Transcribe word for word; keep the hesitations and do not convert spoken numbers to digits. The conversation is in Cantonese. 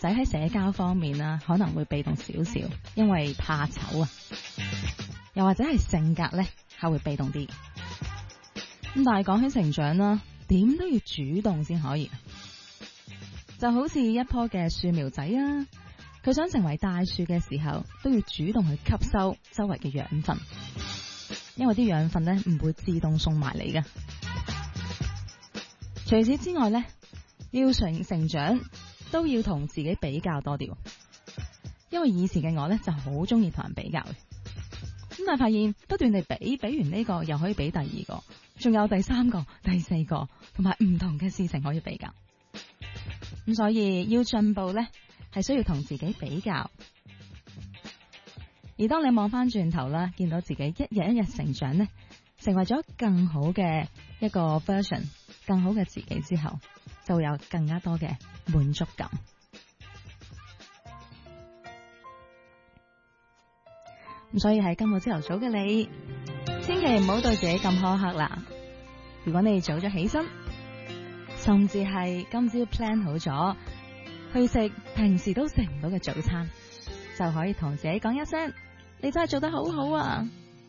仔喺社交方面啦，可能會被動少少，因為怕醜啊，又或者係性格咧係會被動啲。咁但係講起成長啦，點都要主動先可以。就好似一棵嘅樹苗仔啊，佢想成為大樹嘅時候，都要主動去吸收周圍嘅養分，因為啲養分咧唔會自動送埋嚟嘅。除此之外咧，要成成長都要同自己比較多啲，因為以前嘅我咧就好中意同人比較嘅，咁但係發現不斷地比，比完呢個又可以比第二個，仲有第三個、第四個，同埋唔同嘅事情可以比較。咁所以要進步咧，係需要同自己比較。而當你望翻轉頭啦，見到自己一日一日成長咧，成為咗更好嘅一個 version， 更好嘅自己之後，就會有更加多嘅滿足感。咁所以喺今日朝頭早嘅你，千祈唔好對自己咁苛刻啦。如果你早咗起身，甚至係今朝 plan 好咗去食平時都食唔到嘅早餐，就可以同自己講一聲，你真係做得好好啊！